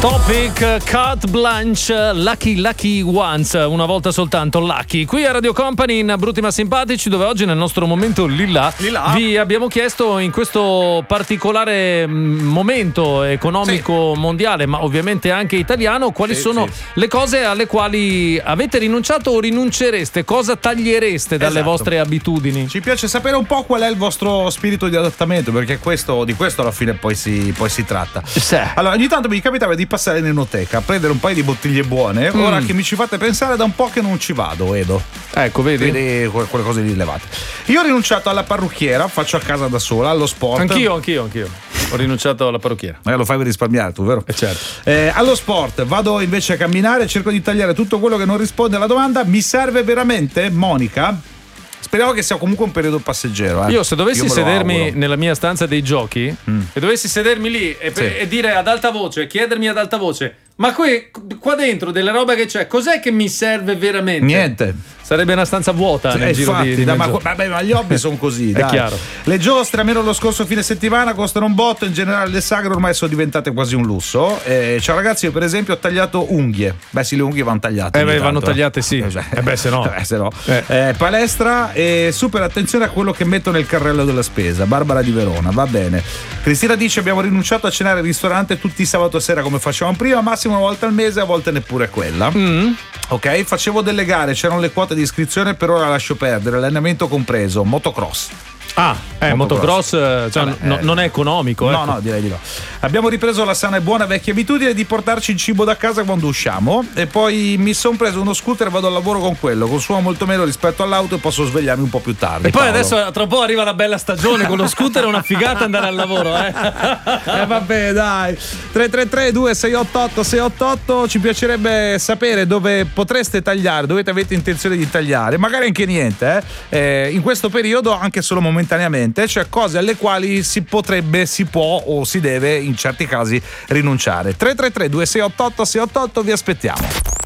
Topic, Carte Blanche, Lucky Ones, una volta soltanto Lucky. Qui a Radio Company in Brutti ma Simpatici, dove oggi nel nostro momento Lilla vi abbiamo chiesto, in questo particolare momento economico mondiale, ma ovviamente anche italiano, quali sono le cose alle quali avete rinunciato o rinuncereste, cosa tagliereste dalle vostre abitudini. Ci piace sapere un po' qual è il vostro spirito di adattamento, perché di questo alla fine poi si tratta. Sì. Allora, ogni tanto mi capitava di passare in enoteca a prendere un paio di bottiglie buone. Ora che mi ci fate pensare, da un po' che non ci vado, Edo. Ecco, vedi quelle cose rilevate. Io ho rinunciato alla parrucchiera, faccio a casa da sola, allo sport. Anch'io. Ho rinunciato alla parrucchiera. Lo fai per risparmiare tu, vero? Certo. Allo sport vado invece a camminare, cerco di tagliare tutto quello che non risponde alla domanda: mi serve veramente, Monica? Speriamo che sia comunque un periodo passeggero. Io se dovessi sedermi nella mia stanza dei giochi e dovessi sedermi lì e dire ad alta voce, chiedermi ad alta voce: ma qua dentro delle robe che c'è, cos'è che mi serve veramente? Niente. Sarebbe una stanza vuota nel giro di ma gli hobby sono così, dai. È chiaro. Le giostre, almeno lo scorso fine settimana, costano un botto. In generale le sagre ormai sono diventate quasi un lusso. Ciao ragazzi, io per esempio ho tagliato unghie. Beh sì, le unghie vanno tagliate. Vanno tagliate, sì. Se no. Palestra e super attenzione a quello che metto nel carrello della spesa. Barbara di Verona, va bene. Cristina dice: abbiamo rinunciato a cenare al ristorante tutti i sabato sera come facevamo prima, massimo una volta al mese, a volte neppure quella. Ok, facevo delle gare, c'erano le quote di iscrizione, per ora lascio perdere, allenamento compreso, motocross. Motocross non è economico. No, direi di no. Abbiamo ripreso la sana e buona vecchia abitudine di portarci il cibo da casa quando usciamo, e poi mi sono preso uno scooter e vado al lavoro con quello. Consumo molto meno rispetto all'auto e posso svegliarmi un po' più tardi. E poi adesso tra un po' arriva la bella stagione, con lo scooter è una figata andare al lavoro. Vabbè, dai. 333-2688-688. Ci piacerebbe sapere dove potreste tagliare, dove avete intenzione di tagliare, magari anche niente, in questo periodo, anche solo momentaneamente, cioè cose alle quali si può o si deve in certi casi rinunciare. 333-2688-688, vi aspettiamo.